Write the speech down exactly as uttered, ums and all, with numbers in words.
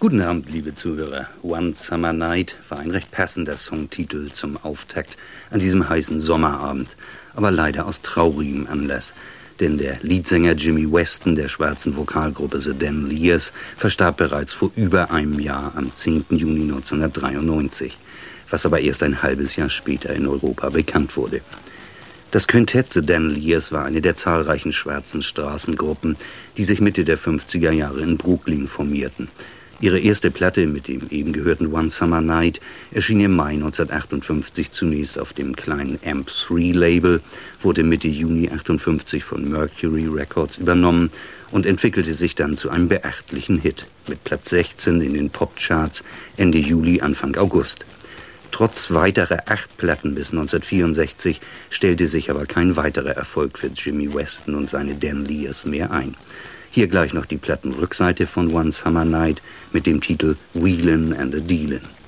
Guten Abend, liebe Zuhörer. One Summer Night war ein recht passender Songtitel zum Auftakt an diesem heißen Sommerabend, aber leider aus traurigem Anlass. Denn der Leadsänger Jimmy Weston der schwarzen Vokalgruppe The Dandeliers verstarb bereits vor über einem Jahr am zehnten Juni neunzehnhundertdreiundneunzig, was aber erst ein halbes Jahr später in Europa bekannt wurde. Das Quintett The Dandeliers war eine der zahlreichen schwarzen Straßengruppen, die sich Mitte der fünfziger Jahre in Brooklyn formierten. Ihre erste Platte mit dem eben gehörten One Summer Night erschien im Mai neunzehnhundertachtundfünfzig zunächst auf dem kleinen Amp drei Label, wurde Mitte Juni achtundfünfzig von Mercury Records übernommen und entwickelte sich dann zu einem beachtlichen Hit mit Platz sechzehn in den Popcharts Ende Juli, Anfang August. Trotz weiterer acht Platten bis neunzehnhundertvierundsechzig stellte sich aber kein weiterer Erfolg für Jimmy Weston und seine Dandeliers mehr ein. Hier gleich noch die Plattenrückseite von One Summer Night mit dem Titel Wheelin' and a Dealin'.